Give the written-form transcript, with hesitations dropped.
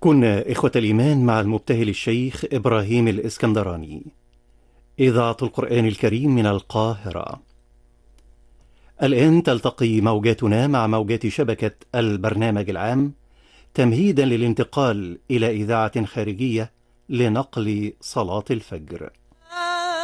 كنا إخوة الإيمان مع المبتهل الشيخ إبراهيم الإسكندراني. إذاعة القرآن الكريم من القاهرة. الآن تلتقي موجاتنا مع موجات شبكة البرنامج العام تمهيدا للانتقال إلى إذاعة خارجية لنقل صلاة الفجر.